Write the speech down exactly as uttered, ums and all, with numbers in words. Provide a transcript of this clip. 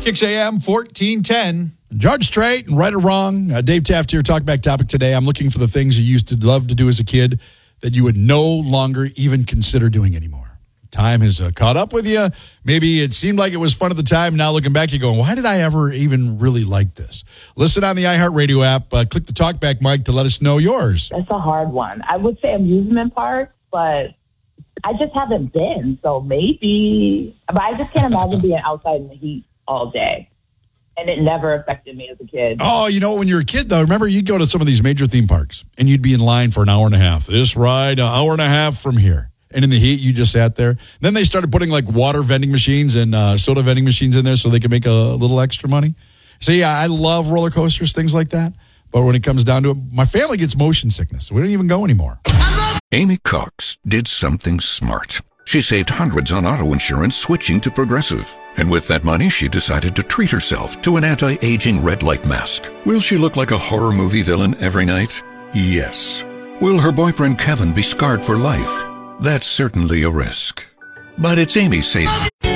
Kicks A M fourteen ten. George Strait, and right or wrong, uh, Dave Taft here, talkback topic today. I'm looking for the things you used to love to do as a kid that you would no longer even consider doing anymore. Time has uh, caught up with you. Maybe it seemed like it was fun at the time. Now looking back, you're going, why did I ever even really like this? Listen on the iHeartRadio app. Uh, click the talkback mic to let us know yours. That's a hard one. I would say amusement parks, but I just haven't been. So maybe, but I just can't imagine being outside in the heat all day. And it never affected me as a kid. Oh, you know, when you were a kid, though, remember you'd go to some of these major theme parks and you'd be in line for an hour and a half. This ride, an hour and a half from here. And in the heat, you just sat there. Then they started putting like water vending machines and uh, soda vending machines in there so they could make a little extra money. So, yeah, I love roller coasters, things like that. But when it comes down to it, my family gets motion sickness. So we don't even go anymore. Amy Cox did something smart. She saved hundreds on auto insurance switching to Progressive. And with that money, she decided to treat herself to an anti-aging red light mask. Will she look like a horror movie villain every night? Yes. Will her boyfriend Kevin be scarred for life? That's certainly a risk. But it's Amy saving.